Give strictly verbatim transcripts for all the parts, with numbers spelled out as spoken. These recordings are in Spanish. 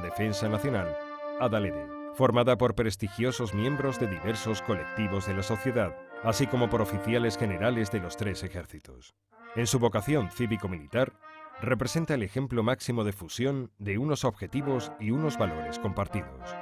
Defensa Nacional, Adalede, formada por prestigiosos miembros de diversos colectivos de la sociedad, así como por oficiales generales de los tres ejércitos. En su vocación cívico-militar, representa el ejemplo máximo de fusión de unos objetivos y unos valores compartidos.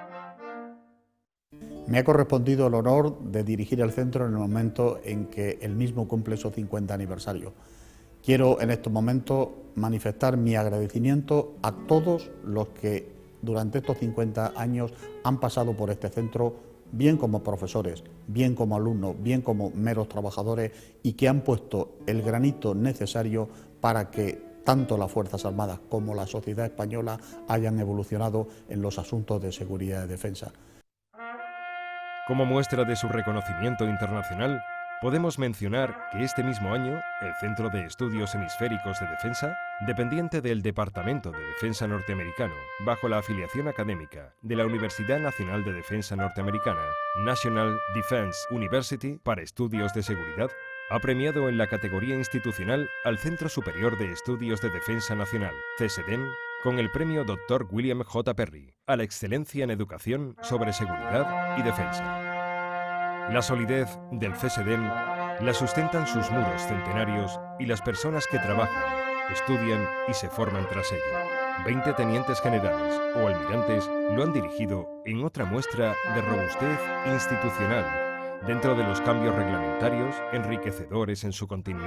Me ha correspondido el honor de dirigir el centro en el momento en que el mismo cumple su cincuenta aniversario. Quiero en estos momentos manifestar mi agradecimiento a todos los que durante estos cincuenta años han pasado por este centro, bien como profesores, bien como alumnos, bien como meros trabajadores, y que han puesto el granito necesario para que tanto las Fuerzas Armadas como la sociedad española hayan evolucionado en los asuntos de seguridad y defensa. Como muestra de su reconocimiento internacional, podemos mencionar que este mismo año, el Centro de Estudios Hemisféricos de Defensa, dependiente del Departamento de Defensa norteamericano, bajo la afiliación académica de la Universidad Nacional de Defensa Norteamericana, National Defense University para Estudios de Seguridad, ha premiado en la categoría institucional al Centro Superior de Estudios de Defensa Nacional, CESEDEN, con el premio doctor William J. Perry, a la excelencia en educación sobre seguridad y defensa. La solidez del CESEDEN la sustentan sus muros centenarios y las personas que trabajan, estudian y se forman tras ello. Veinte tenientes generales o almirantes lo han dirigido en otra muestra de robustez institucional dentro de los cambios reglamentarios enriquecedores en su continuidad.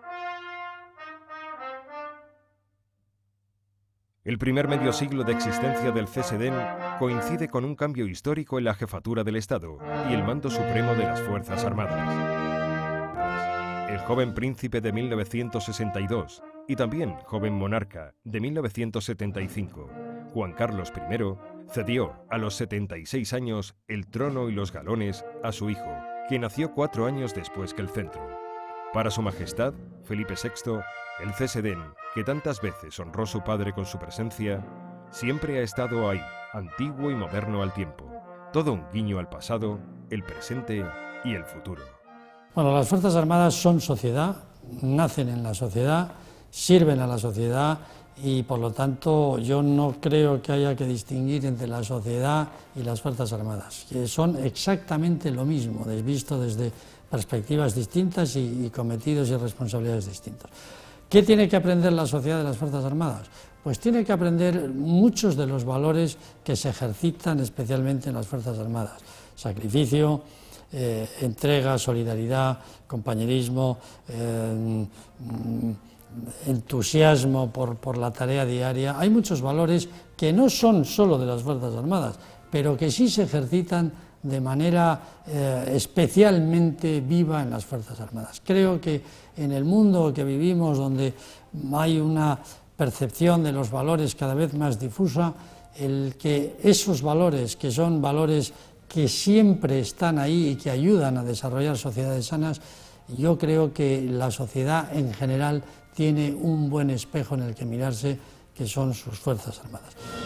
El primer medio siglo de existencia del CESEDEN coincide con un cambio histórico en la jefatura del Estado y el mando supremo de las Fuerzas Armadas. El joven príncipe de mil novecientos sesenta y dos y también joven monarca de mil novecientos setenta y cinco, Juan Carlos primero, cedió a los setenta y seis años el trono y los galones a su hijo, que nació cuatro años después que el centro. Para su majestad, Felipe sexto, el CESEDEN, que tantas veces honró su padre con su presencia, siempre ha estado ahí, antiguo y moderno al tiempo. Todo un guiño al pasado, el presente y el futuro. Bueno, las Fuerzas Armadas son sociedad, nacen en la sociedad, sirven a la sociedad y por lo tanto yo no creo que haya que distinguir entre la sociedad y las Fuerzas Armadas, que son exactamente lo mismo, visto desde perspectivas distintas y, y cometidos y responsabilidades distintos. ¿Qué tiene que aprender la sociedad de las Fuerzas Armadas? Pues tiene que aprender muchos de los valores que se ejercitan especialmente en las Fuerzas Armadas. Sacrificio, eh, entrega, solidaridad, compañerismo, eh, entusiasmo por, por la tarea diaria. Hay muchos valores que no son solo de las Fuerzas Armadas, pero que sí se ejercitan de manera eh, especialmente viva en las Fuerzas Armadas. Creo que en el mundo que vivimos, donde hay una percepción de los valores cada vez más difusa, el que esos valores, que son valores que siempre están ahí y que ayudan a desarrollar sociedades sanas, yo creo que la sociedad en general tiene un buen espejo en el que mirarse, que son sus Fuerzas Armadas.